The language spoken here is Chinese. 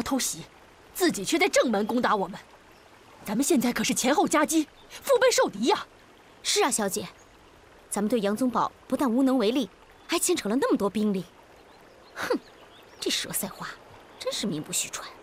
偷袭，自己却在正门攻打我们。咱们现在可是前后夹击，腹背受敌呀！ 是啊，小姐，咱们对杨宗保不但无能为力，还牵扯了那么多兵力。哼，这佘赛花真是名不虚传。